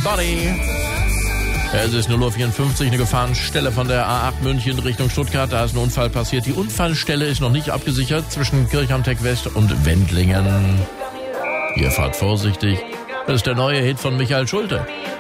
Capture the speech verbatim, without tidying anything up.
Body. Es ist null Uhr vierundfünfzig, eine Gefahrenstelle von der A acht München Richtung Stuttgart. Da ist ein Unfall passiert. Die Unfallstelle ist noch nicht abgesichert zwischen Kirchhamtech West und Wendlingen. Ihr fahrt vorsichtig. Das ist der neue Hit von Michael Schulte.